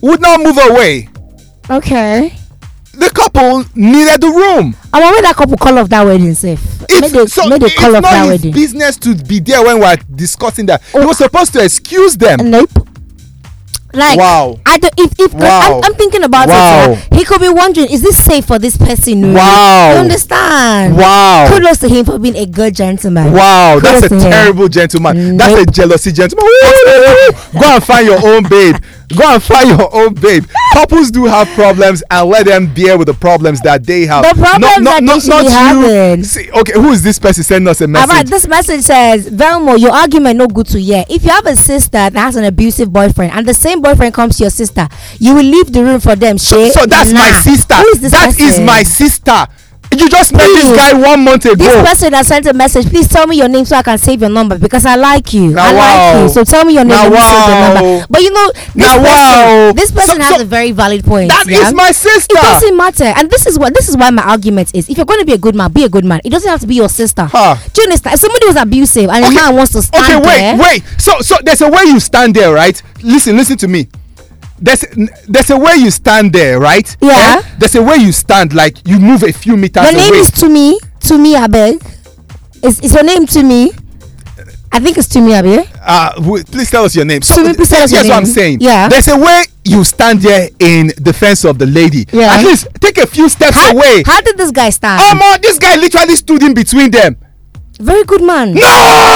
would not move away. Okay. The couple needed the room. I'm aware that couple call off that wedding safe. Made they call off that wedding. It's not his business to be there when we're discussing that. He was supposed to excuse them. Nope. Like, wow. I don't, if wow. I'm thinking about wow. it. He could be wondering, is this safe for this person? Wow. You understand? Wow. Kudos to him for being a good gentleman. Wow. Kudos That's a terrible gentleman. That's a jealousy gentleman. Go and find your own babe. Go and find your own babe. Couples do have problems, and let them bear with the problems that they have. The problems that they should be having. See, okay, who is this person sending us a message? Alright, this message says, Velmo, your argument no good to hear. If you have a sister that has an abusive boyfriend, and the same boyfriend comes to your sister, you will leave the room for them. So that's my sister. Who is this That person? is my sister. You just met this guy 1 month ago. This person that sent a message, please tell me your name so I can save your number, because I like you. Now, I like you. So tell me your name and save your number. But you know, this person has a very valid point. That is my sister. It doesn't matter. And this is why my argument is, if you're going to be a good man, be a good man. It doesn't have to be your sister. Do you understand? If somebody was abusive and a man wants to stand there. Wait. So there's a way you stand there, right? Listen to me. There's a way you stand there, right? Yeah. There's a way you stand, like you move a few meters away. Your name is to me, I beg. Is your name to me? I think it's to me, Abi. Please tell us your name. So please tell us your name. Here's what I'm saying. Yeah. There's a way you stand there in defense of the lady. Yeah. At least take a few steps away. How did this guy stand? Oh man, this guy literally stood in between them. Very good man. No!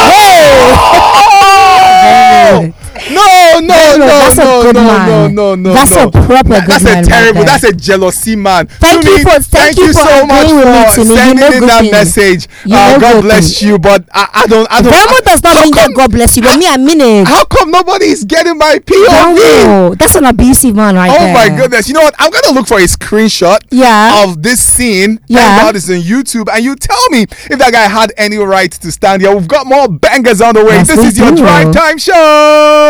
No, that's a good man. No. That's a proper good man. That's a terrible. That's a jealousy man. Thank you so much for sending in that message. God bless you, but I don't. Velmo does not mean that God bless you, but me, I mean it. How come nobody is getting my POV? That's an abusive man right there. Oh my goodness! You know what? I'm gonna look for a screenshot. Of this scene. Thank God it's on YouTube, and you tell me if that guy had any right to stand here. We've got more bangers on the way. This is your Drive Time Show.